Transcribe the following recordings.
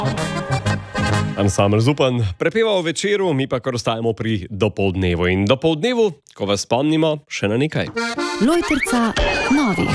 Ansambel Zupan prepeva v večeru, mi pa kar ostajamo pri dopoldnevu. In dopoldnevu, ko vas spomnimo še na nekaj. Lojtrica novih.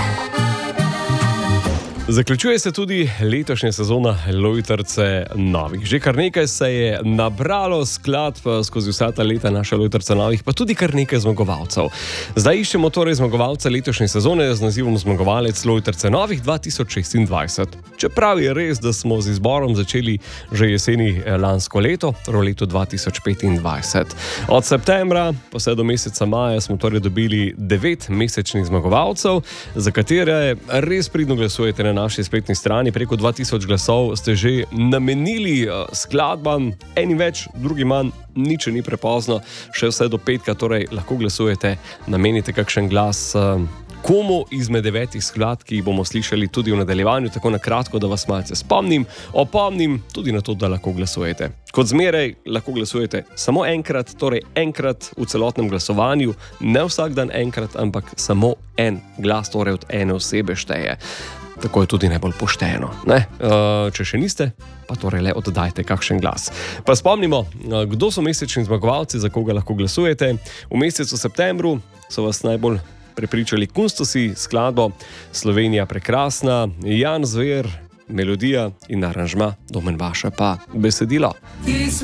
Zaključuje se tudi letošnja sezona Lojtrice novih. Že kar nekaj se je nabralo skladb skozi vsa ta leta naše Lojtrice novih, pa tudi kar nekaj zmagovalcev. Zdaj iščemo torej zmagovalca letošnje sezone z nazivom Zmagovalec Lojtrice novih 2026. Čeprav je res, da smo z izborom začeli že jeseni lansko leto, torej leto 2025. Od septembra pa vse do meseca maja smo torej dobili 9 mesečnih zmagovalcev, za katere res pridno glasujete na naši spletni strani. Preko 2000 glasov ste že namenili skladbam, eni več, drugi manj, nič ni prepozno, še vse do petka, torej lahko glasujete, namenite kakšen glas komu izmed 9 skladb, ki jih bomo slišali tudi v nadaljevanju. Tako na kratko, da vas malce opomnim tudi na to, da lahko glasujete. Kot zmeraj lahko glasujete samo enkrat, torej enkrat v celotnem glasovanju, ne vsak dan enkrat, ampak samo en glas, torej od ene osebe šteje. Tako je tudi najbolj pošteno, ne? Če še niste, pa torej le oddajte kakšen glas. Pa spomnimo, kdo so mesečni zmagovalci, za koga lahko glasujete. V mesecu septembru so vas najbolj prepričali Kunstosi, skladbo Slovenija prekrasna, Jan Zver, melodija in aranžma, Domen Vaša pa besedilo.